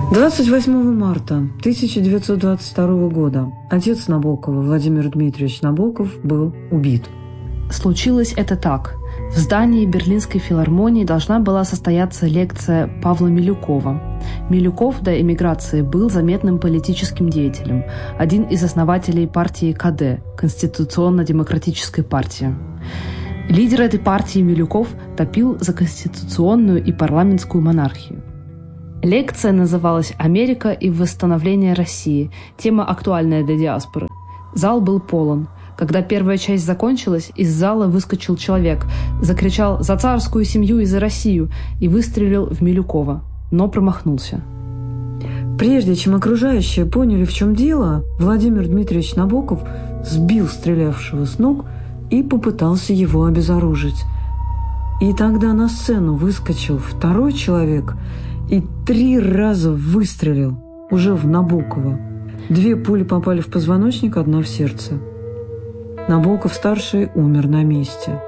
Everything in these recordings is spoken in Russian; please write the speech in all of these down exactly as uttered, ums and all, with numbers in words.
двадцать восьмого марта тысяча девятьсот двадцать второго года отец Набокова, Владимир Дмитриевич Набоков, был убит. Случилось это так. В здании Берлинской филармонии должна была состояться лекция Павла Милюкова. Милюков до эмиграции был заметным политическим деятелем, один из основателей партии ка дэ, Конституционно-демократической партии. Лидер этой партии Милюков топил за конституционную и парламентскую монархию. Лекция называлась «Америка и восстановление России». Тема актуальная для диаспоры. Зал был полон. Когда первая часть закончилась, из зала выскочил человек, закричал «За царскую семью и за Россию!» и выстрелил в Милюкова, но промахнулся. Прежде чем окружающие поняли, в чем дело, Владимир Дмитриевич Набоков сбил стрелявшего с ног и попытался его обезоружить. И тогда на сцену выскочил второй человек и три раза выстрелил уже в Набокова. Две пули попали в позвоночник, одна в сердце. Набоков-старший умер на месте.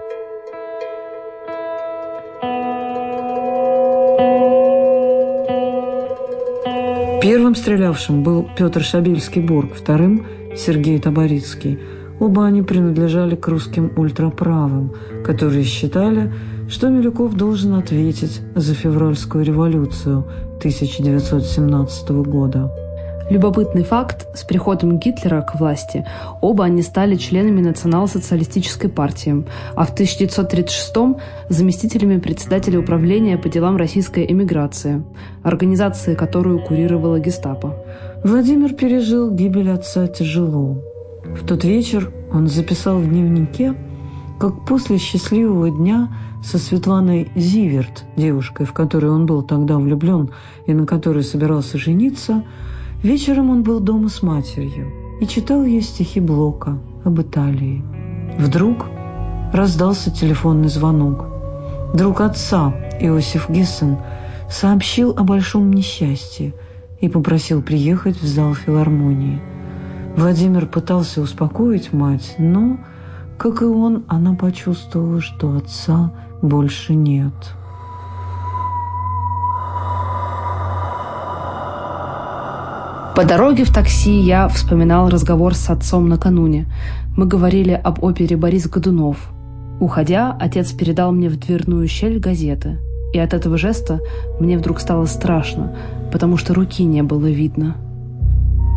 Первым стрелявшим был Петр Шабельский-Бург, вторым – Сергей Таборицкий. Оба они принадлежали к русским ультраправым, которые считали, что Милюков должен ответить за февральскую революцию тысяча девятьсот семнадцатого года. Любопытный факт: с приходом Гитлера к власти оба они стали членами национал-социалистической партии, а в тысяча девятьсот тридцать шестом – заместителями председателя управления по делам российской эмиграции, организации, которую курировала гестапо. Владимир пережил гибель отца тяжело. В тот вечер он записал в дневнике, как после счастливого дня со Светланой Зиверт, девушкой, в которую он был тогда влюблен и на которой собирался жениться, вечером он был дома с матерью и читал ей стихи Блока об Италии. Вдруг раздался телефонный звонок. Друг отца, Иосиф Гессен, сообщил о большом несчастье и попросил приехать в зал филармонии. Владимир пытался успокоить мать, но, как и он, она почувствовала, что отца больше нет. По дороге в такси я вспоминал разговор с отцом накануне. Мы говорили об опере «Борис Годунов». Уходя, отец передал мне в дверную щель газеты. И от этого жеста мне вдруг стало страшно, потому что руки не было видно.